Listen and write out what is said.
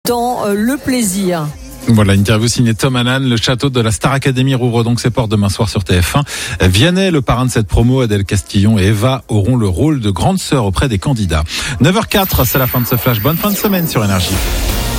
dans le plaisir. Voilà, interview signée Tom Hallan. Le château de la Star Academy rouvre donc ses portes demain soir sur TF1. Vianney, le parrain de cette promo, Adèle Castillon et Eva auront le rôle de grande sœur auprès des candidats. 9h04, c'est la fin de ce flash. Bonne fin de semaine sur Énergie.